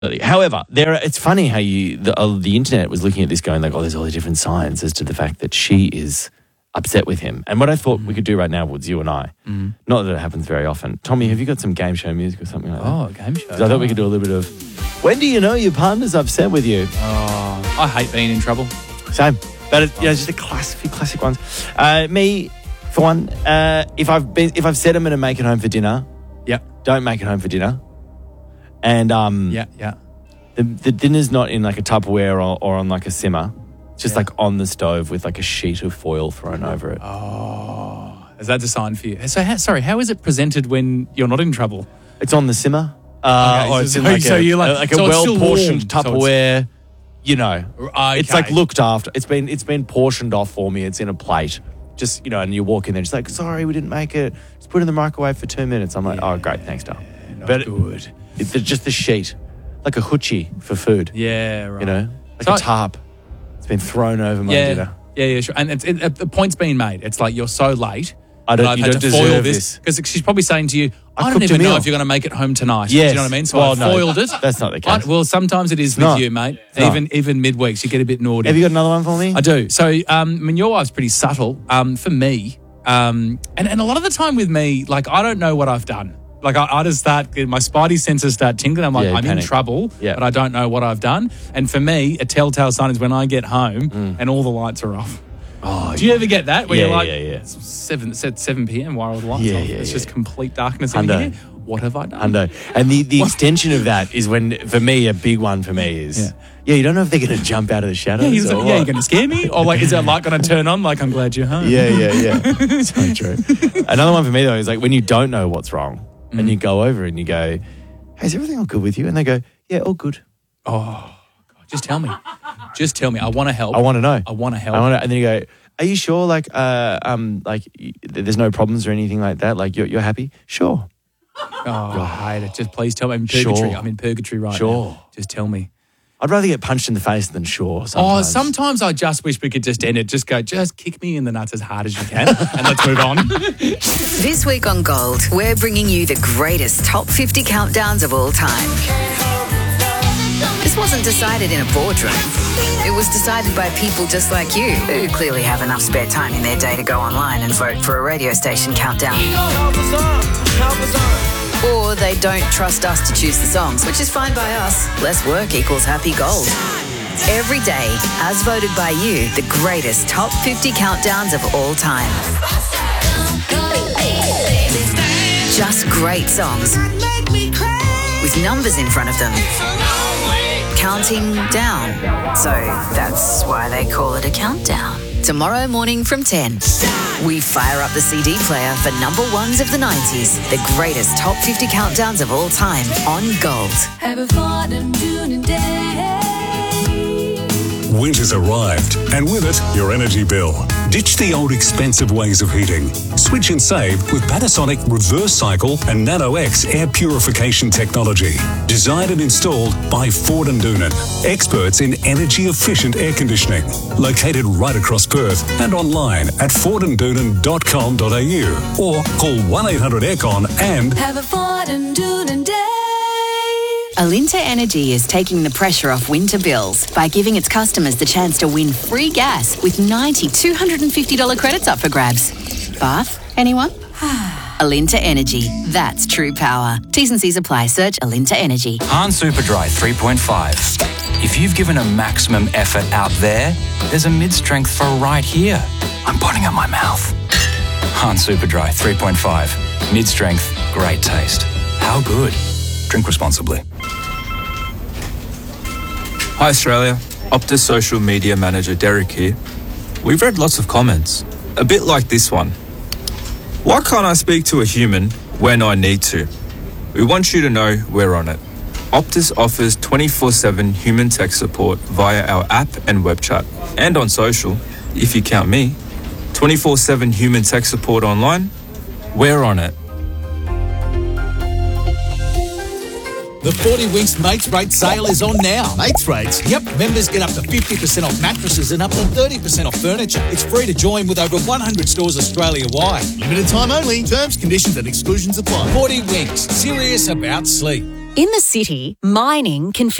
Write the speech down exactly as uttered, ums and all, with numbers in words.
However, there are, it's funny how you the, uh, the internet was looking at this going like, oh, there's all the different signs as to the fact that she is upset with him. And what I thought mm. we could do right now was you and I. Mm. Not that it happens very often. Tommy, have you got some game show music or something like that? Oh, game show. I thought we could do a little bit of, when do you know your partner's upset with you? Oh, I hate being in trouble. Same. But it, you know, just a classic, few classic ones. Uh, me, for one, uh, if I've been, if I've said I'm going to make it home for dinner, yep. don't make it home for dinner. And um, yeah, yeah. The, the dinner's not in like a Tupperware or, or on like a simmer. It's just yeah. like on the stove with like a sheet of foil thrown over it. Oh, is that a sign for you? So, how, sorry, how is it presented when you're not in trouble? It's on the simmer. Uh, okay, or so, it's in like so a, you're like, like a so well-portioned so Tupperware. You know, okay. It's like looked after. It's been it's been portioned off for me. It's in a plate. Just, you know, and you walk in there, just like, sorry, we didn't make it. Just put it in the microwave for two minutes. I'm like, yeah, oh, great, thanks, Dom. Not but good. It, it's just the sheet, like a hoochie for food. Yeah, right. You know, like so a tarp. It's been thrown over my yeah, dinner. Yeah, yeah, sure. And it's, it, it, the point's being made. It's like, you're so late. I don't, I've you had don't to deserve foil this. Because she's probably saying to you, I, I don't even a know meal. if you're going to make it home tonight. Yes. Do you know what I mean? So well, I no, foiled it. That's not the case. I, well, sometimes it is it's with not. you, mate. It's even not. even midweeks, you get a bit naughty. Have you got another one for me? I do. So, um, I mean, your wife's pretty subtle. Um, for me, um, and, and a lot of the time with me, like, I don't know what I've done. Like, I, I just start, my spidey senses start tingling. I'm like, Yeah, I'm panic. in trouble, Yeah. but I don't know what I've done. And for me, a telltale sign is when I get home Mm. and all the lights are off. Oh, Do you ever get that? Where Yeah, you're like, yeah, yeah. it's seven, it's at seven p.m. Why are all the lights Yeah, off? yeah, It's yeah. just complete darkness in Hundo. here. What have I done? Hundo. And the, the extension of that is when, for me, a big one for me is, yeah, Yeah. you don't know if they're going to jump out of the shadows. Yeah, he's or like, what. yeah, you're going to scare me? Or like, is that light going to turn on? Like, I'm glad you're home. Yeah, yeah, yeah. So true. Another one for me, though, is like when you don't know what's wrong mm. and you go over and you go, hey, is everything all good with you? And they go, yeah, all good. Oh, God, just tell me. Just tell me. I want to help. I want to know. I want to help. I want to, and then you go, are you sure? Like, uh, um, like y- there's no problems or anything like that? Like, you're, you're happy? Sure. Oh, I hate it. Just please tell me. I'm in purgatory. Sure. I'm in purgatory right Sure. now. Just tell me. I'd rather get punched in the face than sure. Oh, Sometimes. sometimes I just wish we could just end it. Just go, just kick me in the nuts as hard as you can and let's move on. This week on Gold, we're bringing you the greatest top fifty countdowns of all time. This wasn't decided in a boardroom. It was decided by people just like you, who clearly have enough spare time in their day to go online and vote for a radio station countdown. Or they don't trust us to choose the songs, which is fine by us. Less work equals happy gold. Every day, as voted by you, the greatest top fifty countdowns of all time. Just great songs with numbers in front of them. Counting down. So that's why they call it a countdown. Tomorrow morning from ten, we fire up the C D player for number ones of the nineties. The greatest top fifty countdowns of all time on Gold. Have a fun and June day. Winter's arrived, and with it, your energy bill. Ditch the old expensive ways of heating. Switch and save with Panasonic Reverse Cycle and Nano X air purification technology. Designed and installed by Ford and Doonan, experts in energy-efficient air conditioning. Located right across Perth and online at ford and doonan dot com dot a u or call one eight hundred aircon and Have a fun and June day. Alinta Energy is taking the pressure off winter bills by giving its customers the chance to win free gas with ninety two hundred fifty dollars credits up for grabs. Bath? Anyone? Alinta Energy. That's true power. T's and C's apply. Search Alinta Energy. Han Superdry three point five. If you've given a maximum effort out there, there's a mid-strength for right here. I'm putting up my mouth. Han Superdry three point five. Mid-strength, great taste. How good? Drink responsibly. Hi Australia, Optus Social Media Manager Derek here. We've read lots of comments, a bit like this one. Why can't I speak to a human when I need to? We want you to know we're on it. Optus offers twenty-four seven human tech support via our app and web chat, and on social, if you count me. twenty-four seven human tech support online, we're on it. The forty Winks Mates Rate sale is on now. Mates rates? Yep, members get up to fifty percent off mattresses and up to thirty percent off furniture. It's free to join with over one hundred stores Australia-wide. Limited time only. Terms, conditions and exclusions apply. forty Winks, serious about sleep. In the city, mining can